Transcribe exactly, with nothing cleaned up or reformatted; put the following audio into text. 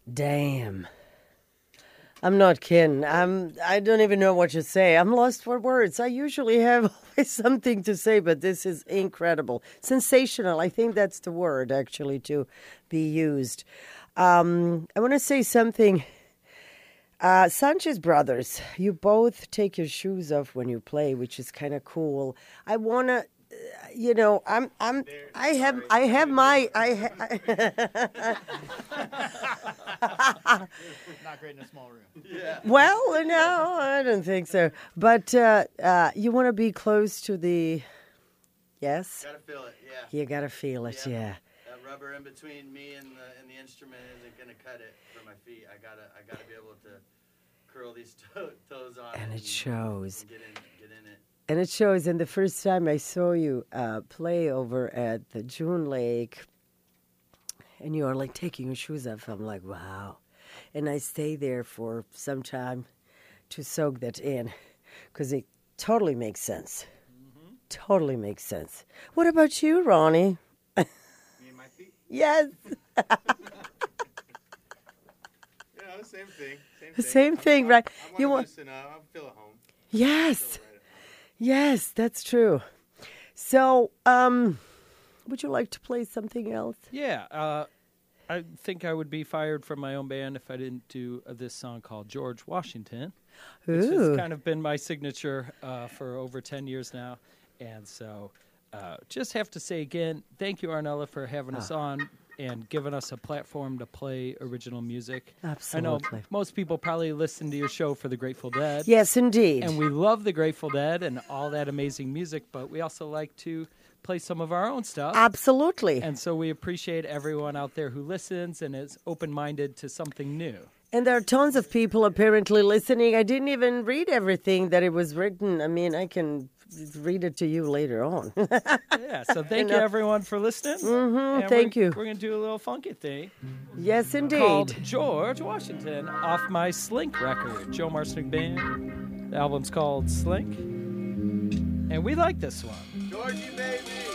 Damn. I'm not kidding. I'm. I don't even know what to say. I'm lost for words. I usually have always something to say, but this is incredible, sensational. I think that's the word actually to be used. Um, I want to say something. Uh, Sanchez brothers, you both take your shoes off when you play, which is kind of cool. I wanna. You know, I'm, I'm, I have, I have my, I, ha- Not great in a small room. Yeah. well, no, I don't think so. But uh, uh, you want to be close to the, yes? Gotta feel it, yeah. You got to feel it, yeah. yeah. That rubber in between me and the, and the instrument isn't gonna cut it for my feet. I gotta, I gotta be able to curl these to- toes on. And it it shows. And get in, get in it. And it shows. And the first time I saw you uh, play over at the June Lake, and you are like taking your shoes off, I'm like, wow. And I stay there for some time to soak that in, because it totally makes sense. Mm-hmm. Totally makes sense. What about you, Ronnie? Me and my feet? Yes. Yeah, the same thing. Same The thing. same I'm- thing, I'm- right? I want You to want- listen. Uh, I feel at home. Yes. Feel right at home. Yes, that's true. So, um, would you like to play something else? Yeah, uh, I think I would be fired from my own band if I didn't do uh, this song called George Washington, which Ooh. has kind of been my signature uh, for over ten years now. And so uh, just have to say again, thank you, Arnella, for having us on and giving us a platform to play original music. Absolutely. I know most people probably listen to your show for the Grateful Dead. Yes, indeed. And we love the Grateful Dead and all that amazing music, but we also like to play some of our own stuff. Absolutely. And so we appreciate everyone out there who listens and is open-minded to something new. And there are tons of people apparently listening. I didn't even read everything that it was written. I mean, I can read it to you later on. Yeah, so thank you, everyone, for listening. Mm-hmm, thank we're, you. We're going to do a little funky thing Yes, indeed. called George Washington off my Slink record, Joe Marsnick Band. The album's called Slink. And we like this one. Georgie, baby!